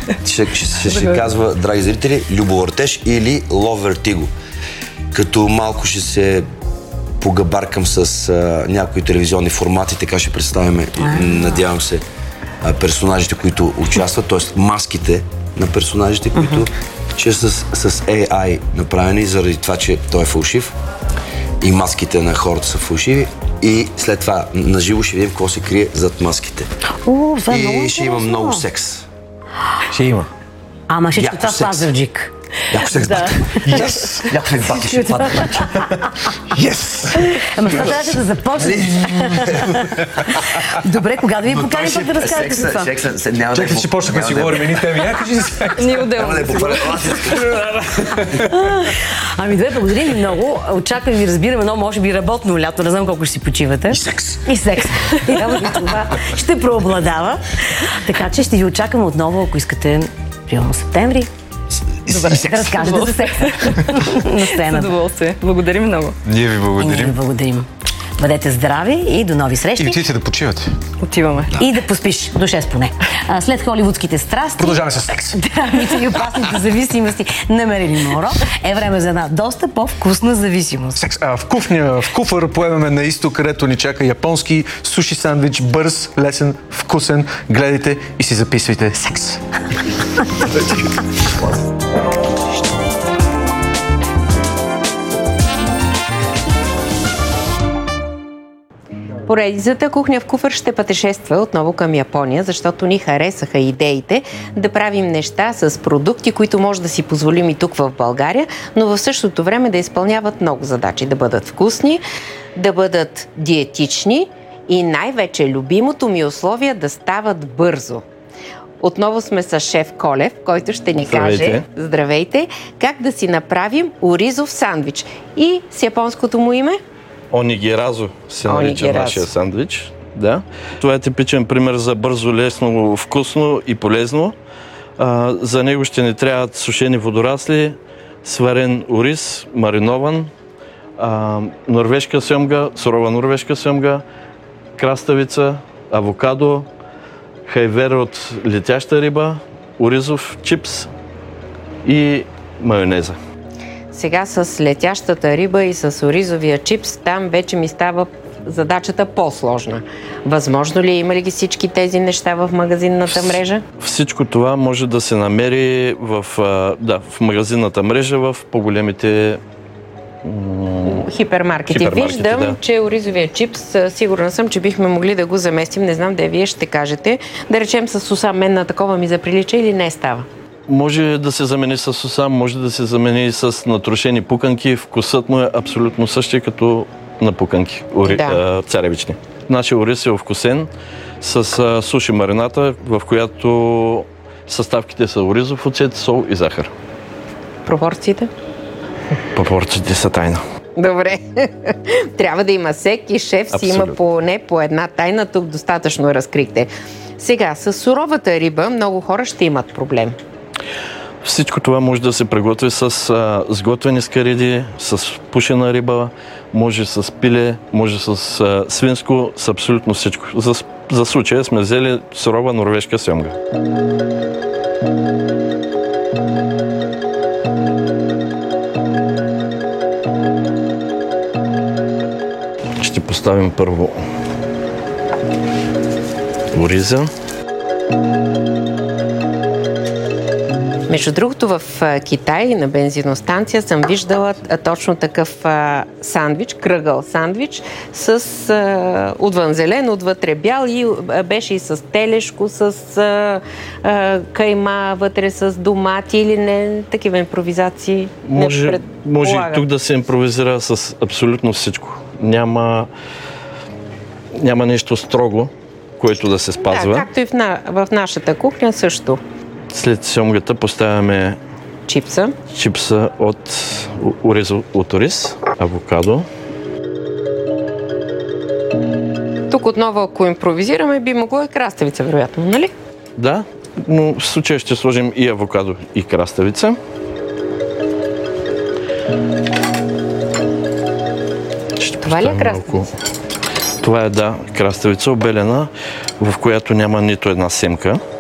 ще се казва, драги зрители, любовъртеж или Love Vertigo. Като малко ще се погабаркам с някои телевизионни формати, така ще представяме, надявам се, персонажите, които участват, т.е. маските на персонажите, които че с AI направени, заради това, че той е фалшив и маските на хората са фалшиви. И след това наживо ще видим какво се крие зад маските. И ще има много секс. Ще има. Ама всичко това в Пазарджик. Яко секс, бати. Йес! Яко секс, бати ще падне. Йес! Ама това трябваше да започне. Добре, кога да ви поканим пък да разкажете за това? Чакайте, ще почнахме да си говорим едни теми. Кажи си секс. Ние отделно. Ами добре, благодарим ви много. Очаквам ви, разбираме, но може би работно лято. Не знам колко ще си почивате. И секс. И секс. И това ще преобладава. Така че ще ви очаквам отново, ако искате, примерно септември. Добре, да разкажете за секса на сцената. С удоволствие. Благодарим много. Ние ви И ние ви благодарим. благодарим. Бъдете здрави и до нови срещи. И отидете да почивате. Отиваме. И да поспиш до 6 поне. След холивудските страсти... Продължаваме с секс. Драмите и опасните зависимости на Мерилин Монро е време за една доста по-вкусна зависимост. Секс. В куфър поемаме на изток, където ни чака японски суши сандвич, бърз, лесен, вкусен. Гледайте и си записвайте секс. Поредицата Кухня в куфър ще пътешества отново към Япония, защото ни харесаха идеите да правим неща с продукти, които може да си позволим и тук в България, но в същото време да изпълняват много задачи. Да бъдат вкусни, да бъдат диетични и най-вече любимото ми условие да стават бързо. Отново сме с шеф Колев, който ще ни каже, здравейте, как да си направим оризов сандвич. И с японското му име? Онигиразо се нарича нашия сандвич. Да. Това е типичен пример за бързо, лесно, вкусно и полезно. За него ще ни трябват сушени водорасли, сварен ориз, маринован, норвежка сьомга, сурова норвежка сьомга, краставица, авокадо, хайвер от летяща риба, оризов чипс и майонеза. Сега с летящата риба и с оризовия чипс, там вече ми става задачата по-сложна. Възможно ли има ли ги всички тези неща в магазинната мрежа? Всичко това може да се намери в магазинната мрежа в по-големите хипермаркети. Виждам, че оризовия чипс, сигурна съм, че бихме могли да го заместим. Не знам, вие ще кажете. Да речем с суса, мен на такова ми заприлича или не става? Може да се замени с сусам, може да се замени и с натрушени пуканки. Вкусът му е абсолютно същия като на пуканки, царевични. Нашия ориз е овкусен с суши марината, в която съставките са оризов оцет, сол и захар. Пропорциите? Пропорциите са тайна. Добре. Трябва да има всеки шеф си има поне по една тайна. Тук достатъчно разкрихте. Сега, с суровата риба много хора ще имат проблем. Всичко това може да се приготви с сготвени скариди, с пушена риба, може с пиле, може с свинско, с абсолютно всичко. За случая сме взели сурова норвежка сьомга. Ще поставим първо ориза. Между другото, в Китай на бензиностанция съм виждала точно такъв сандвич, кръгъл сандвич с отвън зелен, отвътре бял и беше и с телешко, с кайма, вътре с домати или не, такива импровизации. Може и тук да се импровизира с абсолютно всичко. Няма нещо строго, което да се спазва. Да, както и в нашата кухня също. След сьомгата поставяме чипса от ориз, авокадо. Тук отново, ако импровизираме, би могло и краставица, вероятно, нали? Да, но в случая ще сложим и авокадо, и краставица. Това ли е краставица? Това е, краставица обелена, в която няма нито една семка.